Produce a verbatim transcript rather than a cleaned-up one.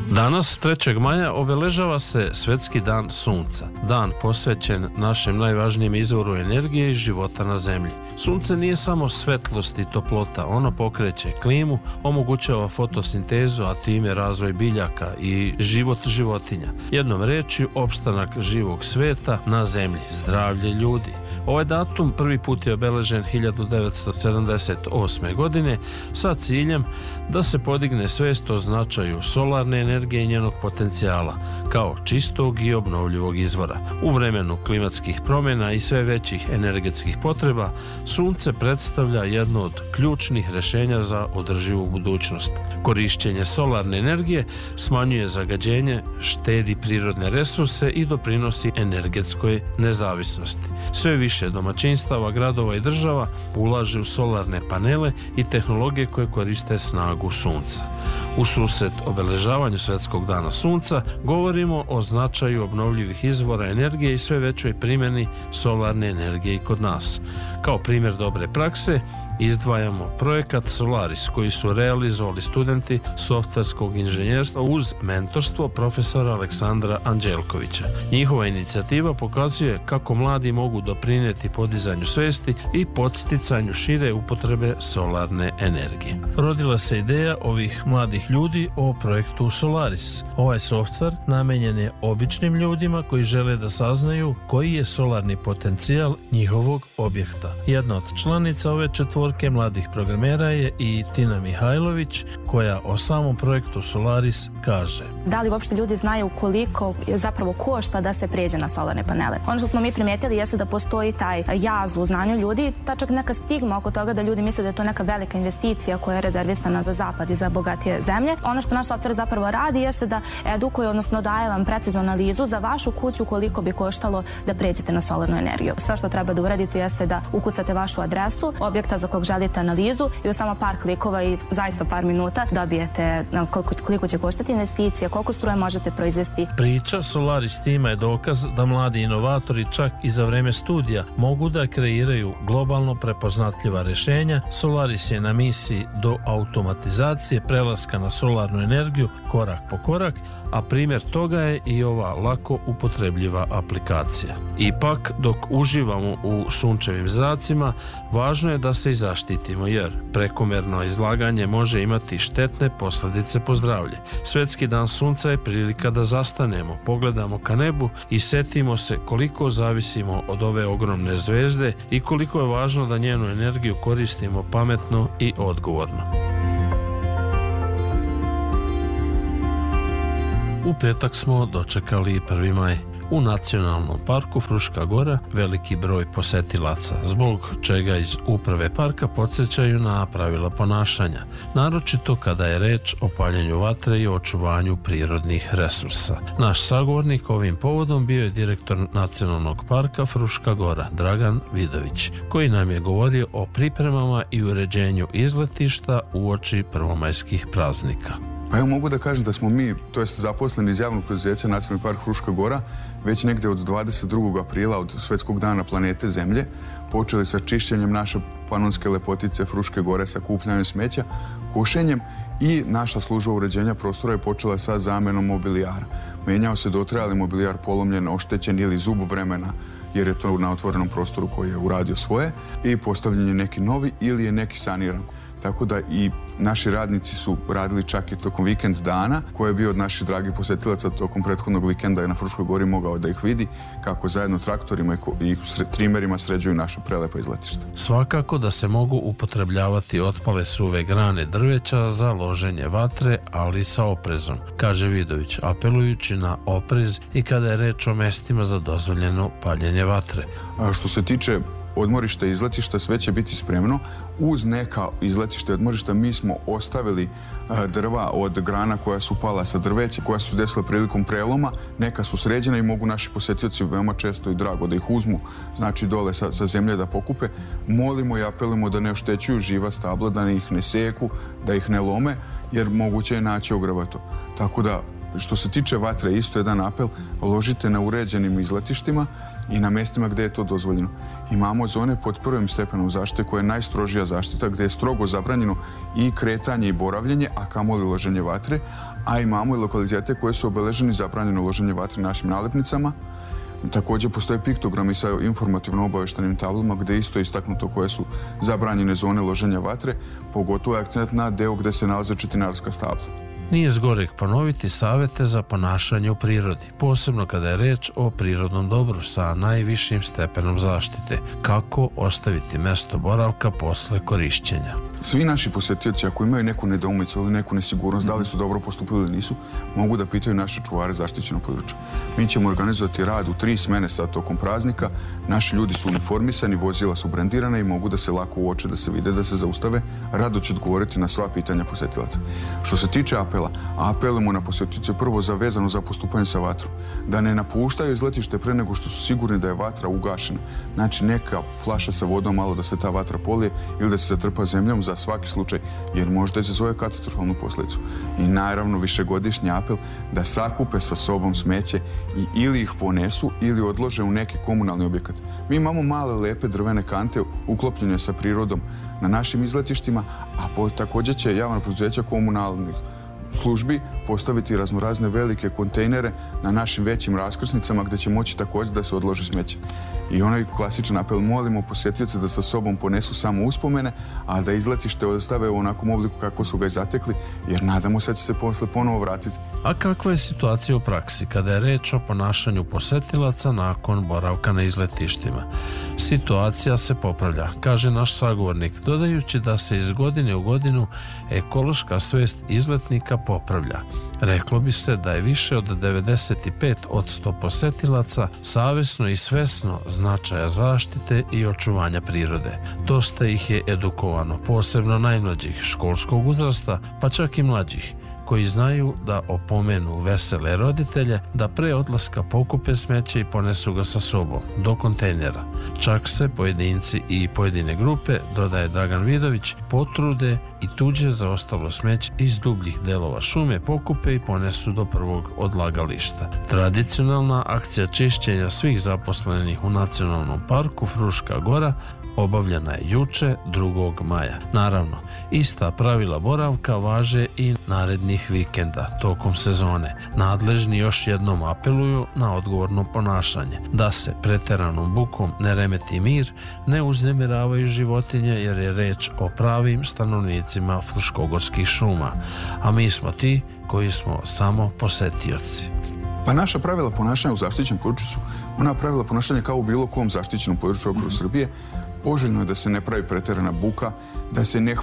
Danas, trećeg maja, obeležava se Svjetski dan sunca, dan posvećen našem najvažnijem izvoru energije i života na zemlji. Sunce nije samo svetlost i toplota, ono pokreće klimu, omogućava fotosintezu, a time razvoj biljaka i život životinja. Jednom rečju, opstanak živog sveta na zemlji, zdravlje ljudi. Ovaj datum prvi put je obeležen hiljadu devetsto sedamdeset osme. godine sa ciljem da se podigne svijest o značaju solarne energije i njenog potencijala kao čistog i obnovljivog izvora. U vremenu klimatskih promjena i sve većih energetskih potreba, sunce predstavlja jedno od ključnih rješenja za održivu budućnost. Korišćenje solarne energije smanjuje zagađenje, štedi prirodne resurse i doprinosi energetskoj nezavisnosti. Sve više domaćinstava, gradova i država ulaže u solarne panele i tehnologije koje koriste snagu sunca. U susret obeležavanju Svjetskog dana sunca govorimo o značaju obnovljivih izvora energije i sve većoj primjeni solarne energije i kod nas. Kao primjer dobre prakse izdvajamo projekat Solaris koji su realizovali studenti softverskog inženjerstva uz mentorstvo profesora Aleksandra Anđelkovića. Njihova inicijativa pokazuje kako mladi mogu doprinijeti podizanju svijesti i podsticanju šire upotrebe solarne energije. Rodila se ideja ovih mladih ljudi o projektu Solaris. Ovaj softver namenjen je običnim ljudima koji žele da saznaju koji je solarni potencijal njihovog objekta. Jedna od članica ove četvorke mladih programera je i Tina Mihajlović, koja o samom projektu Solaris kaže: Da li uopšte ljudi znaju koliko zapravo košta da se prijeđe na solarne panele? Ono što smo mi primijetili jeste da postoji taj jaz u znanju ljudi, ta čak neka stigma oko toga da ljudi misle da je to neka velika investicija koja je rezervisana za zapad i za bogatije zemlje. Ono što naš softver zapravo radi jeste da edukuje, odnosno daje vam preciznu analizu za vašu kuću koliko bi koštalo da pređete na solarnu energiju. Sve što treba da uradite jeste da ukucate vašu adresu objekta za kog želite analizu i u samo par klikova i zaista par minuta dobijete koliko, koliko će koštati investicija, koliko struje možete proizvesti. Priča Solaris tima je dokaz da mladi inovatori čak i za vreme studija mogu da kreiraju globalno prepoznatljiva rješenja. Solaris je na misiji do automatizacije prelaska na solarnu energiju korak po korak, a primjer toga je i ova lako upotrebljiva aplikacija. Ipak, dok uživamo u sunčevim zracima, važno je da se i zaštitimo, jer prekomjerno izlaganje može imati štetne posljedice po zdravlje. Svjetski dan sunca je prilika da zastanemo, pogledamo ka nebu i setimo se koliko zavisimo od ove ogromne zvezde i koliko je važno da njenu energiju koristimo pametno i odgovorno. U petak smo dočekali prvi maj. U Nacionalnom parku Fruška Gora veliki broj posetilaca, zbog čega iz uprave parka podsjećaju na pravila ponašanja, naročito kada je reč o paljenju vatre i očuvanju prirodnih resursa. Naš sagovornik ovim povodom bio je direktor Nacionalnog parka Fruška Gora, Dragan Vidović, koji nam je govorio o pripremama i uređenju izletišta uoči prvomajskih praznika. Pa evo mogu da kažem da smo mi, to jest zaposleni iz javnog preduzeća Nacionalni park Fruška Gora, već negde od dvadeset drugog aprila, od Svjetskog dana planete Zemlje, počeli sa čišćenjem naše panonske lepotice Fruške Gore, sa kupljanjem smeća, košenjem i naša služba uređenja prostora je počela sa zamenom mobilijara. Menjao se dotrajali mobilijar, polomljen, oštećen ili zub vremena, jer je to na otvorenom prostoru koji je uradio svoje, i postavljen je neki novi ili je neki saniran. Tako da i naši radnici su radili čak i tokom vikend dana, koje je bio od naših dragih posjetilaca tokom prethodnog vikenda je na Fruškoj Gori mogao da ih vidi kako zajedno traktorima i trimerima sređuju naša prelepa izletišta. Svakako da se mogu upotrebljavati otpale suve grane drveća za loženje vatre, ali sa oprezom, kaže Vidović, apelujući na oprez i kada je reč o mestima za dozvoljeno paljenje vatre. A što se tiče odmorišta i izletišta, sve će biti spremno. Uz neka izletišta i odmorišta mi smo ostavili drva od grana koja su pala sa drveća, koja su se desila prilikom preloma. Neka su sređena i mogu naši posjetioci veoma često i drago da ih uzmu, znači dole sa, sa zemlje da pokupe. Molimo i apelujemo da ne oštećuju živa stabla, da ih ne seku, da ih ne lome, jer moguće je naći ogravato. Tako da što se tiče vatre, isto jedan apel, ložite na uređenim izletištima i na mjestima gdje je to dozvoljeno. Imamo zone pod prvim stepenom zaštite koja je najstrožija zaštita, gdje je strogo zabranjeno i kretanje i boravljenje, a kamoli loženje vatre, a imamo i lokalitete koje su obeleženi zabranjeno loženje vatre našim nalepnicama. Također postoje piktogrami sa informativno obavještenim tablama gdje isto je istaknuto koje su zabranjene zone loženja vatre, pogotovo je akcent na deo gdje se nalaze četinarska stabla. Nije zgoreg ponoviti savjete za ponašanje u prirodi, posebno kada je reč o prirodnom dobru sa najvišim stepenom zaštite. Kako ostaviti mjesto boravka posle korišćenja? Svi naši posjetioci, ako imaju neku nedoumicu ili neku nesigurnost, da li su dobro postupili ili nisu, mogu da pitaju naše čuvare zaštićenog područja. Mi ćemo organizovati rad u tri smene sa tokom praznika. Naši ljudi su uniformisani, vozila su brendirana i mogu da se lako uoče, da se vide, da se zaustave. Rado će odgovoriti na sva pitanja posjetilaca. Što se tiče apela, apelujemo na posjetioce prvo za vezano za postupanje sa vatrom. Da ne napuštaju izletište pre nego što su sigurni da je vatra ugašena. Znači neka flaša sa vodom malo da se ta vatra polije ili da se zatrpa zemljom za svaki slučaj, jer možda izazove katastrofalnu posljedicu. I naravno višegodišnji apel da sakupe sa sobom smeće i ili ih ponesu ili odlože u neki komunalni objekat. Mi imamo male lepe drvene kante uklopljene sa prirodom na našim izletištima, a po, također će javna preduzeća komunalnih službi postaviti raznorazne velike kontejnere na našim većim raskrsnicama gdje će moći također da se odloži smeće. I onaj klasičan apel, molimo posjetioce da sa sobom ponesu samo uspomene, a da izletište ostave u onakvom obliku kako su ga i zatekli, jer nadamo se da će se posle ponovo vratiti. A kakva je situacija u praksi kada je reč o ponašanju posetilaca nakon boravka na izletištima? Situacija se popravlja, kaže naš sagovornik, dodajući da se iz godine u godinu ekološka svest izletnika popravlja. Reklo bi se da je više od devedeset pet posto posetilaca savjesno i svesno značaja zaštite i očuvanja prirode. Dosta ih je edukovano, posebno najmlađih, školskog uzrasta, pa čak i mlađih, koji znaju da opomenu vesele roditelje da pre odlaska pokupe smeće i ponesu ga sa sobom do kontejnera. Čak se pojedinci i pojedine grupe, dodaje Dragan Vidović, potrude i tuđe zaostalo smeće iz dubljih delova šume pokupe i ponesu do prvog odlagališta. Tradicionalna akcija čišćenja svih zaposlenih u Nacionalnom parku Fruška Gora obavljena je juče, drugog maja. Naravno, ista pravila boravka važe i narednih vikenda tokom sezone. Nadležni još jednom apeluju na odgovorno ponašanje, da se preteranom bukom ne remeti mir, ne uznemiravaju životinje jer je reč o pravim stanovnicima fruškogorskih šuma, a mi smo ti koji smo samo posetioci. Pa naša pravila ponašanja u zaštićenom području su ona pravila ponašanja kao u bilo kom zaštićenom području okolo Srbije. Poželjno je da se ne pravi preterana buka, da se ne